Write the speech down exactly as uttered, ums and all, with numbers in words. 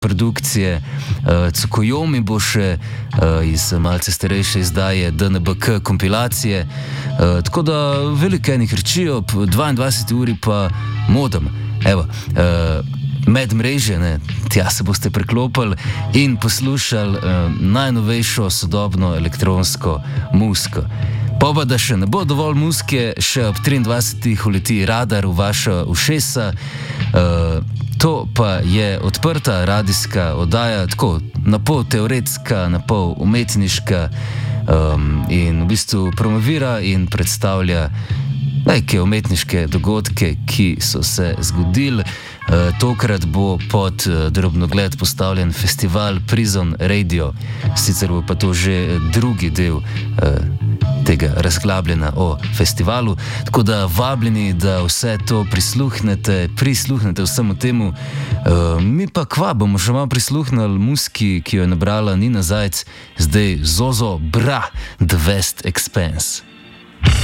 produkcije. Uh, Tsukuyomi bo še uh, iz malce starejše izdaje D N B K kompilacije. Uh, tako da velike enih reči, ob dvaindvajseti uri pa modem. Evo, uh, med mreže, ne, tja se boste preklopili in poslušali uh, najnovejšo sodobno elektronsko muziko. Pa pa da še ne bo dovolj muzike, še ob triindvajsetih uleti radar v vaša ušesa. Uh, to pa je odprta radijska oddaja, tako na pol teoretska, na pol umetniška um, in v bistvu promovira in predstavlja neke umetniške dogodke, ki so se zgodili. Uh, tokrat bo pod uh, drobnogled postavljen festival Prison Radio, sicer bo pa to že drugi del uh, tega razglabljanja o festivalu, tako da vabljeni, da vse to prisluhnete, prisluhnete vsemu temu. Uh, mi pa kva, bomo še malo prisluhnili muziki, ki jo je nabrala Nina Zajc, zdaj Zozo Bra, The West Expanse.